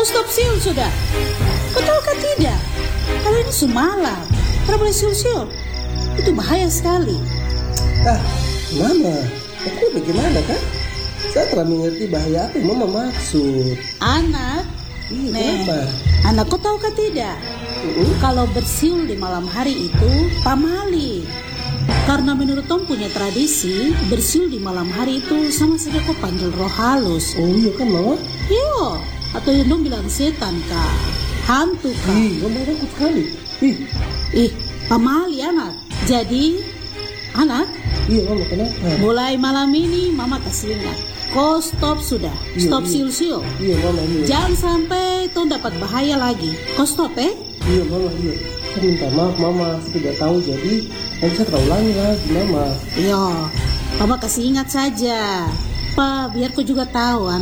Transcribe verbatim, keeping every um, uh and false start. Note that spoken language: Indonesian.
stop siul sudah. Kau tahu kan tidak? Kalau ini semalam, tidak boleh siul-siul. Itu bahaya sekali. Ah, Mama, aku bagaimana kan? Saya telah mengerti bahaya apa yang Mama maksud. Anak, Iya, nih, kenapa? anak kau tahu kan tidak? Uh-uh. Kalau bersiul di malam hari itu pamali. Karena menurut Tom punya tradisi, bersiul di malam hari itu sama saja kau panggil roh halus. Oh iya kan Mama? Yo, atau yang dong bilang setan kah, hantu kah. Ih, Mama takut sekali. Ih, Ih, pamali anak. Jadi, anak, iya Mama kenapa? mulai malam ini Mama kasih ingat, kau stop sudah, Iya, stop iya. siul-siul. Iya Mama, iya. Jangan sampai Tom dapat bahaya lagi. Kau stop eh? Iya Mama, iya. Saya minta maaf Mama, saya tidak tahu jadi nanti saya terulangi lagi Mama. Yo, Mama kasih ingat saja. Pa, biar kau juga tahu